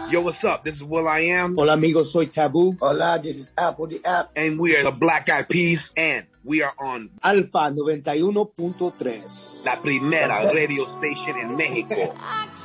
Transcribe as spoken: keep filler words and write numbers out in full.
Yo, what's up? This is Will I Am. Hola amigos, soy Taboo. Hola, this is Apple the App. And we are the Black Eyed Peas, and we are on Alfa noventa y uno punto tres. La primera radio station en México.